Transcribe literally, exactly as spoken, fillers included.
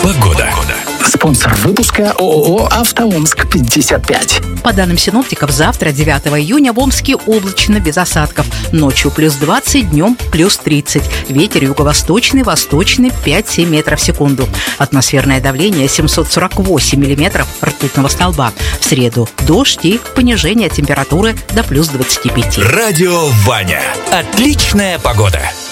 Погода. Спонсор выпуска ООО «Автоомск пятьдесят пять». По данным синоптиков, завтра, девятого июня, в Омске облачно, без осадков. Ночью плюс двадцать, днем плюс тридцать. Ветер юго-восточный, восточный пять-семь метров в секунду. Атмосферное давление семьсот сорок восемь миллиметров ртутного столба. В среду дождь и понижение температуры до плюс двадцати пяти. Радио Ваня. Отличная погода.